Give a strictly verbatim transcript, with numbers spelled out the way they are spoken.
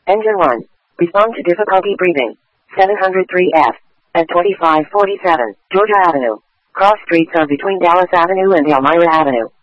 Engine one. Respond to difficulty breathing. seven oh three F. At twenty-five forty-seven, Georgia Avenue. Cross streets are between Dallas Avenue and Elmira Avenue.